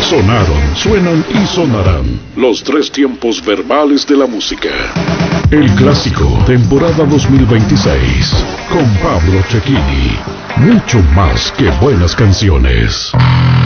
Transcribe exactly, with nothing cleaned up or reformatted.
Sonaron, suenan y sonarán los tres tiempos verbales de la música. El Clásico, temporada dos mil veintiséis, con Pablo Cecchini. Mucho más que buenas canciones.